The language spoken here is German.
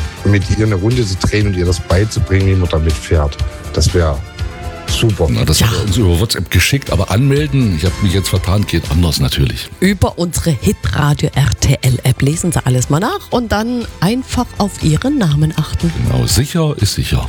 mit ihr eine Runde zu drehen und ihr das beizubringen, wie man damit fährt. Das wäre super. Na, das hat er uns über WhatsApp geschickt, aber anmelden, ich habe mich jetzt vertan, geht anders natürlich. Über unsere Hitradio RTL App lesen Sie alles mal nach und dann einfach auf Ihren Namen achten. Genau, sicher ist sicher.